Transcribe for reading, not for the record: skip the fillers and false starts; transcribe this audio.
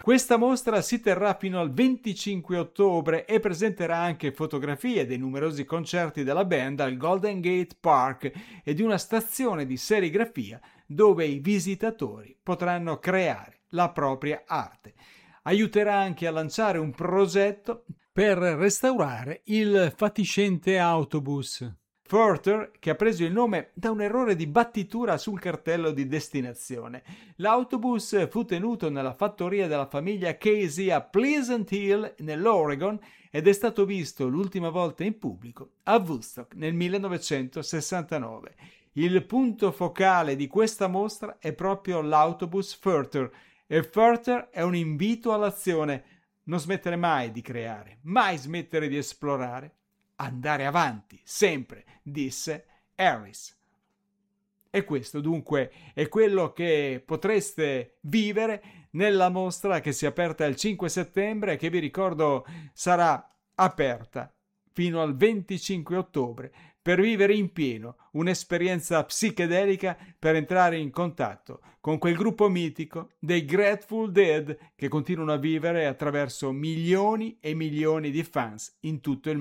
Questa mostra si terrà fino al 25 ottobre e presenterà anche fotografie dei numerosi concerti della band al Golden Gate Park e di una stazione di serigrafia dove i visitatori potranno creare la propria arte. Aiuterà anche a lanciare un progetto per restaurare il fatiscente autobus Further, che ha preso il nome da un errore di battitura sul cartello di destinazione. L'autobus fu tenuto nella fattoria della famiglia Casey a Pleasant Hill, nell'Oregon, ed è stato visto l'ultima volta in pubblico a Woodstock nel 1969. Il punto focale di questa mostra è proprio l'autobus Further, e Further è un invito all'azione. Non smettere mai di creare, mai smettere di esplorare, andare avanti, sempre, disse Harris. E questo dunque è quello che potreste vivere nella mostra che si è aperta il 5 settembre e che vi ricordo sarà aperta fino al 25 ottobre per vivere in pieno un'esperienza psichedelica, per entrare in contatto con quel gruppo mitico dei Grateful Dead che continuano a vivere attraverso milioni e milioni di fans in tutto il mondo.